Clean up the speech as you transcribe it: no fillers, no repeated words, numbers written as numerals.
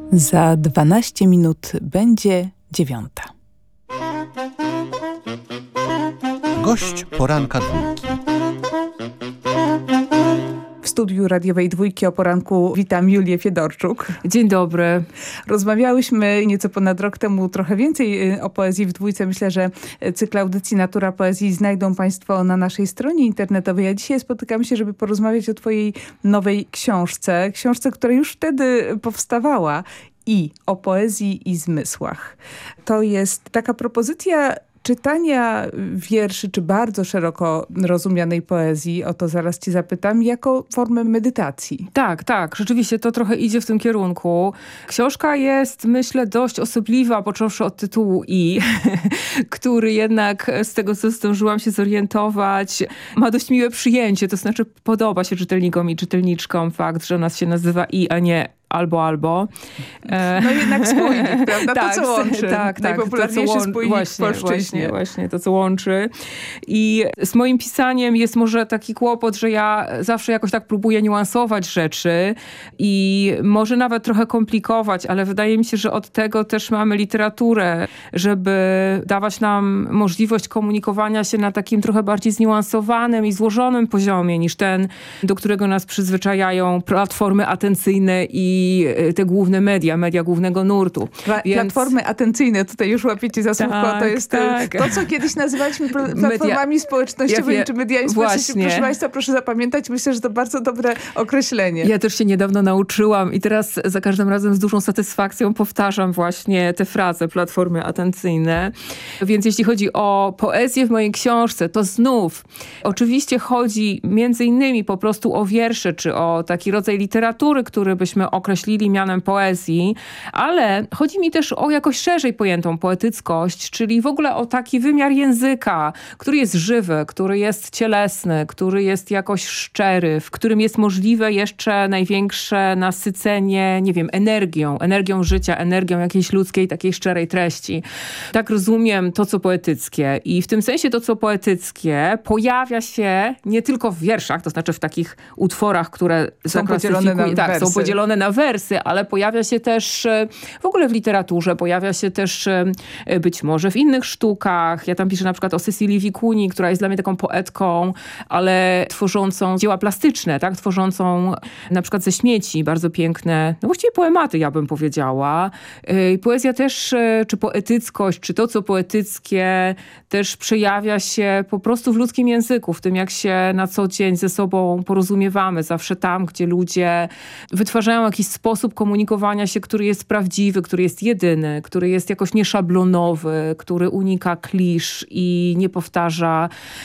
Za 12 minut będzie 9. Gość poranka dwójki. W studiu radiowej Dwójki o poranku witam Julię Fiedorczuk. Dzień dobry. Rozmawiałyśmy nieco ponad rok temu trochę więcej o poezji w Dwójce. Myślę, że cykl audycji Natura Poezji znajdą Państwo na naszej stronie internetowej. A dzisiaj spotykamy się, żeby porozmawiać o Twojej nowej książce. Książce, która już wtedy powstawała. I o poezji i zmysłach. To jest taka propozycja czytania wierszy, czy bardzo szeroko rozumianej poezji, o to zaraz Cię zapytam, jako formę medytacji. Tak, rzeczywiście to trochę idzie w tym kierunku. Książka jest, myślę, dość osobliwa, począwszy od tytułu I, który jednak z tego, co zdążyłam się zorientować, ma dość miłe przyjęcie, to znaczy podoba się czytelnikom i czytelniczkom fakt, że nas się nazywa I, a nie albo. No jednak spójnik, prawda? Tak, to, co łączy. Tak. Najpopularniejszy spójnik w polszczyźnie. Właśnie, to, co łączy. I z moim pisaniem jest może taki kłopot, że ja zawsze jakoś tak próbuję niuansować rzeczy i może nawet trochę komplikować, ale wydaje mi się, że od tego też mamy literaturę, żeby dawać nam możliwość komunikowania się na takim trochę bardziej zniuansowanym i złożonym poziomie niż ten, do którego nas przyzwyczajają platformy atencyjne i te główne media głównego nurtu. Platformy atencyjne, tutaj już łapiecie za słówko, to jest to, co kiedyś nazywaliśmy platformami społecznościowymi czy mediami społecznościowymi. Proszę Państwa, proszę zapamiętać, myślę, że to bardzo dobre określenie. Ja też się niedawno nauczyłam i teraz za każdym razem z dużą satysfakcją powtarzam właśnie tę frazę platformy atencyjne. Więc jeśli chodzi o poezję w mojej książce, to znów oczywiście chodzi między innymi po prostu o wiersze, czy o taki rodzaj literatury, który byśmy określili mianem poezji, ale chodzi mi też o jakoś szerzej pojętą poetyckość, czyli w ogóle o taki wymiar języka, który jest żywy, który jest cielesny, który jest jakoś szczery, w którym jest możliwe jeszcze największe nasycenie, nie wiem, energią życia, energią jakiejś ludzkiej, takiej szczerej treści. Tak rozumiem to, co poetyckie. I w tym sensie to, co poetyckie pojawia się nie tylko w wierszach, to znaczy w takich utworach, które są podzielone na wersy, ale pojawia się też w ogóle w literaturze, pojawia się też być może w innych sztukach. Ja tam piszę na przykład o Cecilii Wikuni, która jest dla mnie taką poetką, ale tworzącą dzieła plastyczne, tak? Tworzącą na przykład ze śmieci bardzo piękne, no właściwie poematy, ja bym powiedziała. Poezja też, czy poetyckość, czy to, co poetyckie, też przejawia się po prostu w ludzkim języku, w tym jak się na co dzień ze sobą porozumiewamy. Zawsze tam, gdzie ludzie wytwarzają jakiś sposób komunikowania się, który jest prawdziwy, który jest jedyny, który jest jakoś nieszablonowy, który unika klisz i nie powtarza